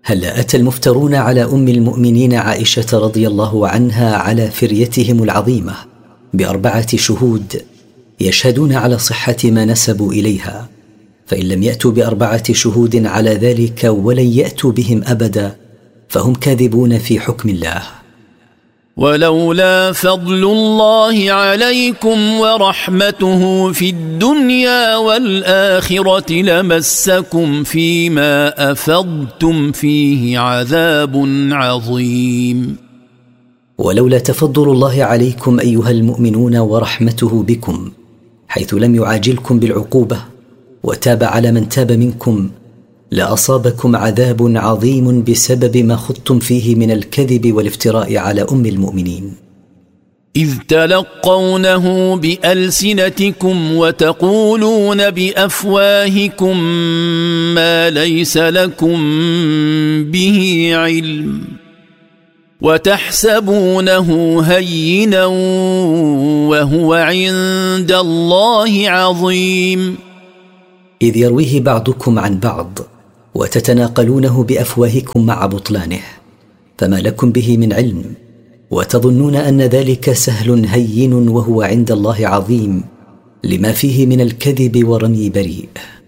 هلا أتى المفترون على أم المؤمنين عائشة رضي الله عنها على فريتهم العظيمة ب4 شهود يشهدون على صحة ما نسبوا إليها، فإن لم يأتوا ب4 شهود على ذلك ولن يأتوا بهم أبدا فهم كاذبون في حكم الله. ولولا فضل الله عليكم ورحمته في الدنيا والآخرة لمسكم فيما أفضتم فيه عذاب عظيم. ولولا تفضل الله عليكم أيها المؤمنون ورحمته بكم حيث لم يعاجلكم بالعقوبة وتاب على من تاب منكم لأصابكم عذاب عظيم بسبب ما خضتم فيه من الكذب والافتراء على أم المؤمنين. إذ تلقونه بألسنتكم وتقولون بأفواهكم ما ليس لكم به علم وتحسبونه هينا وهو عند الله عظيم. إذ يرويه بعضكم عن بعض وتتناقلونه بأفواهكم مع بطلانه فما لكم به من علم وتظنون أن ذلك سهل هين وهو عند الله عظيم لما فيه من الكذب ورمي بريء.